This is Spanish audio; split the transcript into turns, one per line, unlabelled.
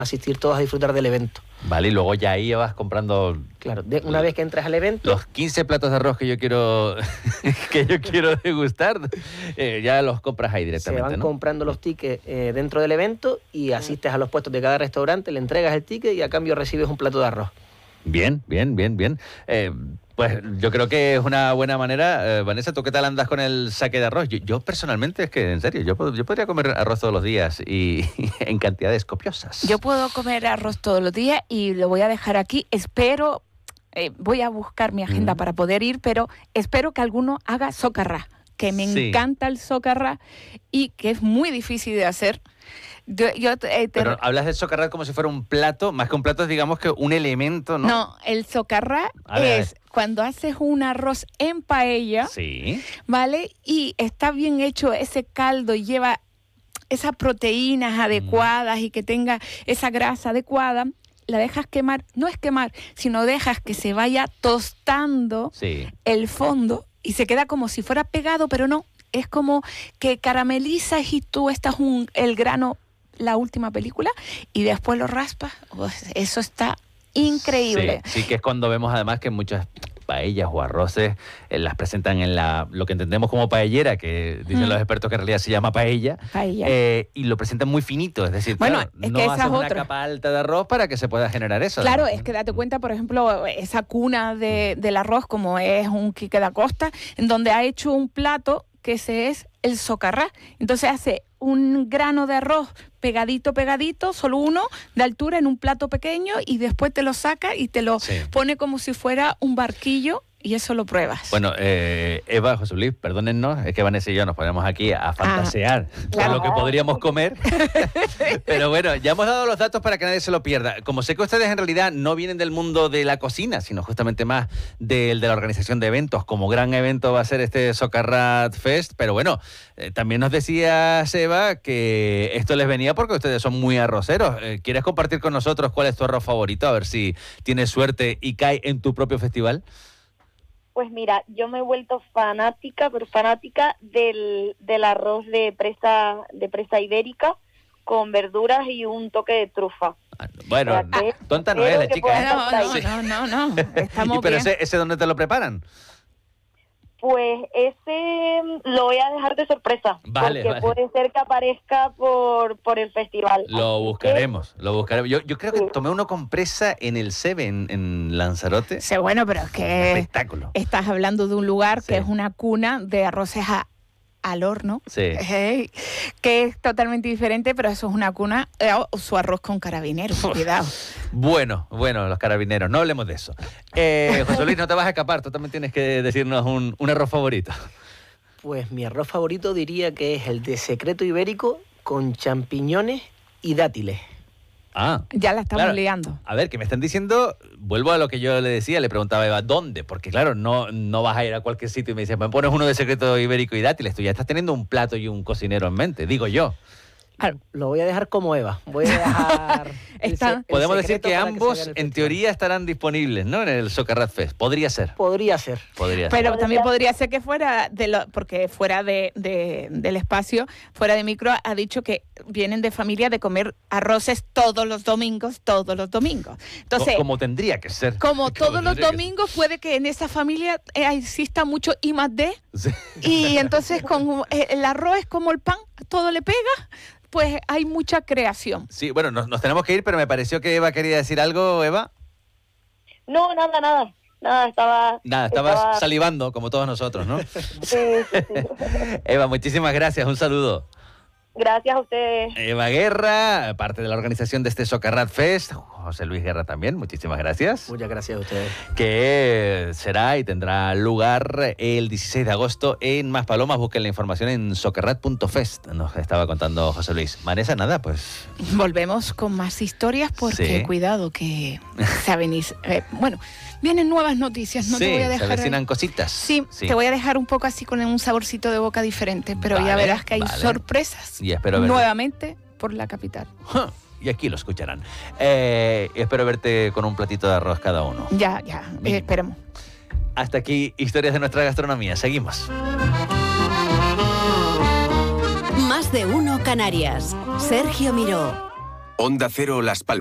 asistir todos a disfrutar del evento.
Vale, y luego ya ahí vas comprando...
Claro, una vez que entras al evento...
Los 15 platos de arroz que yo quiero degustar, ya los compras ahí directamente,
Se van
¿no?
comprando los tickets dentro del evento y asistes a los puestos de cada restaurante, le entregas el ticket y a cambio recibes un plato de arroz.
Bien. Pues yo creo que es una buena manera. Vanessa, ¿tú qué tal andas con el saque de arroz? Yo personalmente, es que en serio, yo podría comer arroz todos los días y en cantidades copiosas.
Yo puedo comer arroz todos los días y lo voy a dejar aquí. Espero, voy a buscar mi agenda para poder ir, pero espero que alguno haga socarrá, que me encanta el socarrá y que es muy difícil de hacer.
Pero hablas del socarrá como si fuera un plato, más que un plato es, digamos, que un elemento, ¿no?
No, el socarrá es cuando haces un arroz en paella, ¿vale? Y está bien hecho ese caldo y lleva esas proteínas adecuadas y que tenga esa grasa adecuada. La dejas quemar, no es quemar, sino dejas que se vaya tostando el fondo y se queda como si fuera pegado, pero no. Es como que caramelizas y tú estás el grano, la última película, y después lo raspas. Eso está increíble.
Sí, que es cuando vemos además que muchas paellas o arroces las presentan en lo que entendemos como paellera, que dicen los expertos que en realidad se llama paella. Y lo presentan muy finito, es decir,
bueno,
claro,
es
no
que
haces una capa alta de arroz para que se pueda generar eso.
Claro, es que date cuenta, por ejemplo, esa cuna del arroz, como es un Quique da Costa, en donde ha hecho un plato que ese es el socarrá. Entonces hace un grano de arroz pegadito, solo uno de altura en un plato pequeño y después te lo saca y te lo pone como si fuera un barquillo y eso lo pruebas.
Bueno, Eva, José Luis, perdónennos, es que Vanessa y yo nos ponemos aquí a fantasear de lo que podríamos comer. Pero bueno, ya hemos dado los datos para que nadie se lo pierda. Como sé que ustedes en realidad no vienen del mundo de la cocina, sino justamente más del de la organización de eventos, como gran evento va a ser este Socarrat Fest, pero bueno, también nos decías, Eva, que esto les venía porque ustedes son muy arroceros. ¿Quieres compartir con nosotros cuál es tu arroz favorito? A ver si tienes suerte y cae en tu propio festival.
Pues mira, yo me he vuelto fanática del arroz de presa ibérica con verduras y un toque de trufa.
Bueno, tonta no es la chica.
No. Estamos
pero
bien.
¿ese dónde te lo preparan?
Pues ese lo voy a dejar de sorpresa. Porque puede ser que aparezca por el festival.
Lo buscaremos. Yo creo que tomé uno con presa en el Seven, en Lanzarote.
Sí, bueno, pero es que
espectáculo.
Estás hablando de un lugar que es una cuna de arroces al horno, que es totalmente diferente, pero eso es una cuna, su arroz con carabineros, cuidado.
Bueno, los carabineros, no hablemos de eso. José Luis, no te vas a escapar, tú también tienes que decirnos un arroz favorito.
Pues mi arroz favorito diría que es el de secreto ibérico con champiñones y dátiles.
Ya la estamos liando.
A ver, que me están diciendo, vuelvo a lo que yo le decía, le preguntaba a Eva, ¿dónde? Porque claro, no vas a ir a cualquier sitio y me dices, me pones uno de secreto ibérico y dátiles, tú ya estás teniendo un plato y un cocinero en mente, digo yo.
Lo voy a dejar como Eva. Voy a dejar
podemos decir que ambos, en teoría, estarán disponibles, ¿no? En el Socarrat Fest. Podría ser.
Pero también podría ser que fuera porque fuera del espacio, fuera de micro, ha dicho que vienen de familia de comer arroces todos los domingos. Entonces,
como tendría que ser.
Como todos los domingos, puede que en esa familia exista mucho I+D.
Sí.
Y entonces con el arroz es como el pan, todo le pega. Pues hay mucha creación.
Sí, bueno, nos tenemos que ir, pero me pareció que Eva quería decir algo, Eva.
No, nada.
Estaba salivando, como todos nosotros, ¿no?
Sí.
Eva, muchísimas gracias, un saludo.
Gracias a ustedes.
Eva Guerra, parte de la organización de este Socarrat Fest. José Luis Guerra también, muchísimas gracias.
Muchas gracias a ustedes.
Que será y tendrá lugar el 16 de agosto en Maspalomas. Busquen la información en socarrat.fest. Nos estaba contando José Luis. Vanessa, nada, pues...
Volvemos con más historias porque cuidado que se venís... bueno... Vienen nuevas noticias, no te voy a dejar...
se avecinan cositas.
Sí, te voy a dejar un poco así con un saborcito de boca diferente, pero ya verás que hay sorpresas
y espero
nuevamente por la capital.
Y aquí lo escucharán. Espero verte con un platito de arroz cada uno.
Ya, esperemos.
Hasta aquí, historias de nuestra gastronomía. Seguimos.
Más de uno Canarias. Sergio Miró. Onda Cero Las Palmas.